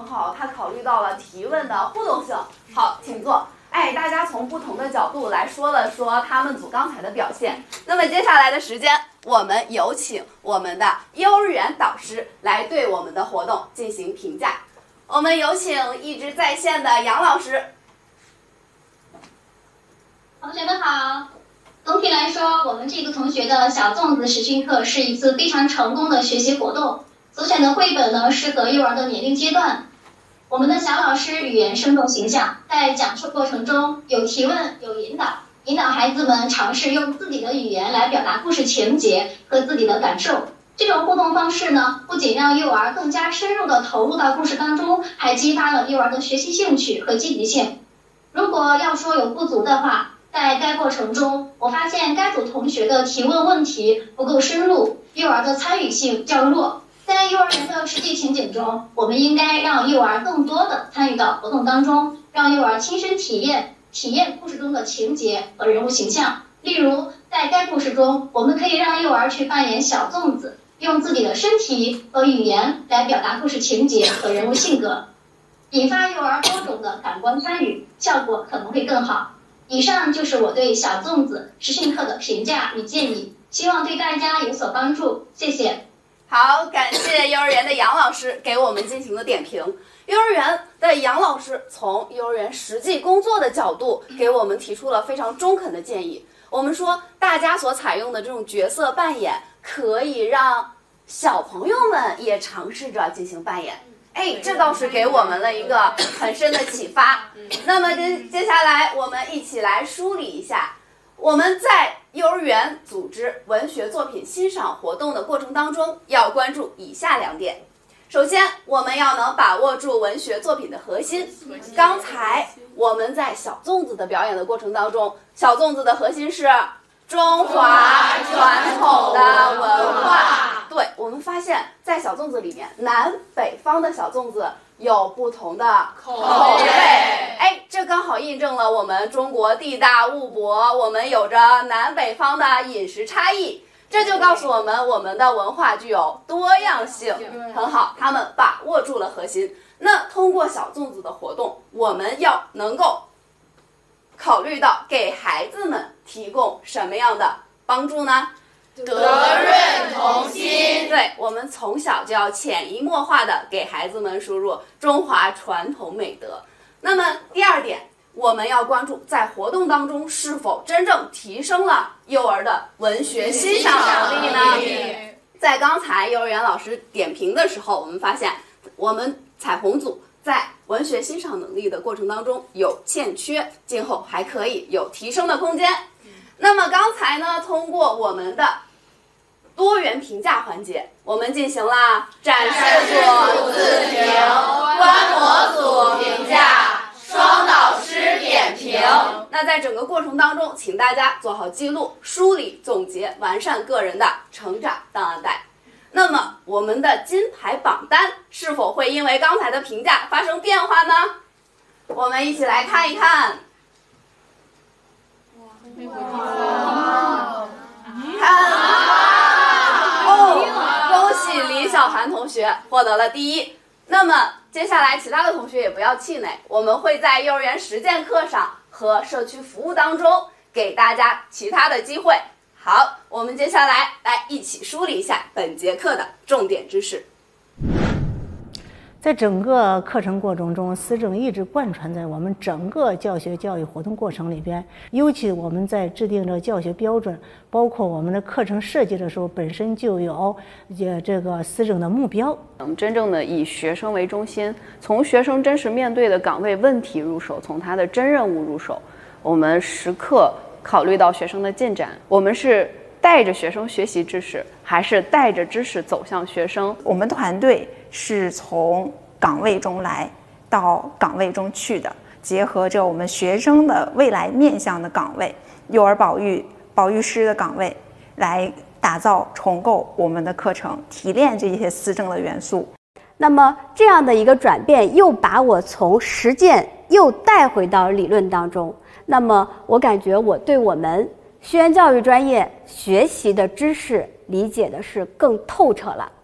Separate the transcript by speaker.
Speaker 1: 好，他考虑到了提问的互动性。好，请坐。哎，大家从不同的角度来说了说他们组刚才的表现。那么接下来的时间，我们有请我们的幼儿园导师来对我们的活动进行评价。我们有请一直在线的杨老师。
Speaker 2: 同学们好。总体来说，我们这个同学的小粽子实训课是一次非常成功的学习活动。所选的绘本呢，适合幼儿的年龄阶段。我们的小老师语言生动形象，在讲述过程中有提问，有引导，引导孩子们尝试用自己的语言来表达故事情节和自己的感受。这种互动方式呢，不仅让幼儿更加深入地投入到故事当中，还激发了幼儿的学习兴趣和积极性。如果要说有不足的话，在该过程中，我发现该组同学的提问问题不够深入，幼儿的参与性较弱。在幼儿园的实际情景中，我们应该让幼儿更多地参与到活动当中，让幼儿亲身体验故事中的情节和人物形象。例如，在该故事中，我们可以让幼儿去扮演小粽子，用自己的身体和语言来表达故事情节和人物性格，引发幼儿多种的感官参与，效果可能会更好。以上就是我对小粽子实训课的评价与建议，希望对大家有所帮助。谢谢。
Speaker 1: 好，感谢幼儿园的杨老师给我们进行的点评。幼儿园的杨老师从幼儿园实际工作的角度给我们提出了非常中肯的建议。我们说，大家所采用的这种角色扮演，可以让小朋友们也尝试着进行扮演。哎，这倒是给我们了一个很深的启发。那么接下来我们一起来梳理一下，我们在幼儿园组织文学作品欣赏活动的过程当中，要关注以下2点。首先，我们要能把握住文学作品的核心。刚才我们在小粽子的表演的过程当中，小粽子的核心是中华传统的文化。对，我们发现在小粽子里面，南北方的小粽子有不同的口味。哎，这刚好印证了我们中国地大物博，我们有着南北方的饮食差异。这就告诉我们，我们的文化具有多样性，很好，他们把握住了核心。那通过小粽子的活动，我们要能够考虑到给孩子们提供什么样的帮助呢？
Speaker 3: 德润同心。
Speaker 1: 对，我们从小就要潜移默化的给孩子们输入中华传统美德。那么第2点，我们要关注在活动当中是否真正提升了幼儿的文学欣赏能力呢？在刚才幼儿园老师点评的时候，我们发现我们彩虹组在文学欣赏能力的过程当中有欠缺，今后还可以有提升的空间。那么刚才呢，通过我们的多元评价环节，我们进行了展示组自评、观摩组评价、双导师点评。那在整个过程当中，请大家做好记录、梳理、总结、完善个人的成长档案袋。那么我们的金牌榜单是否会因为刚才的评价发生变化呢？我们一起来看一看。恭喜李小涵同学获得了第1。那么接下来其他的同学也不要气馁，我们会在幼儿园实践课上和社区服务当中给大家其他的机会。好，我们接下来一起梳理一下本节课的重点知识。
Speaker 4: 在整个课程过程中，思政一直贯穿在我们整个教育活动过程里边。尤其我们在制定这教学标准，包括我们的课程设计的时候，本身就有这个思政的目标。
Speaker 5: 我们真正的以学生为中心，从学生真实面对的岗位问题入手，从他的真任务入手。我们时刻考虑到学生的进展，我们是带着学生学习知识，还是带着知识走向学生？
Speaker 6: 我们团队是从岗位中来到岗位中去的，结合着我们学生的未来面向的岗位，幼儿保育师的岗位，来打造重构我们的课程，提炼这些思政的元素。
Speaker 7: 那么这样的一个转变，又把我从实践又带回到理论当中。那么我感觉我对我们学前教育专业学习的知识理解的是更透彻了。